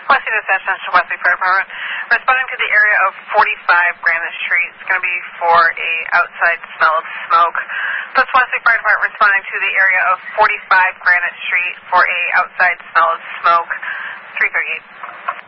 Westlake Dispatch, Westlake Fire Department. Responding to the area of 45 Granite Street. It's going to be for a outside smell of smoke. Plus Westlake Fire Department responding to the area of 45 Granite Street for a outside smell of smoke. 338.